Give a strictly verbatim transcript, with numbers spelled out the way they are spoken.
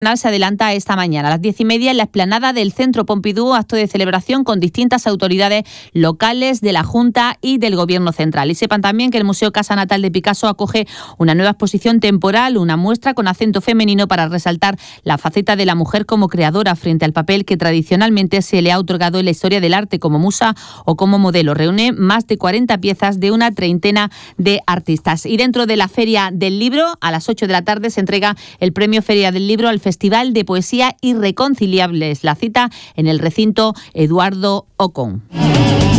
Se adelanta esta mañana a las diez y media en la explanada del Centro Pompidou, acto de celebración con distintas autoridades locales de la Junta y del Gobierno central. Y sepan también que el Museo Casa Natal de Picasso acoge una nueva exposición temporal, una muestra con acento femenino para resaltar la faceta de la mujer como creadora frente al papel que tradicionalmente se le ha otorgado en la historia del arte como musa o como modelo. Reúne más de cuarenta piezas de una treintena de artistas. Y dentro de la Feria del Libro, a las ocho de la tarde se entrega el premio Feria del Libro al Festival de Poesía Irreconciliables. La cita en el recinto Eduardo Ocón.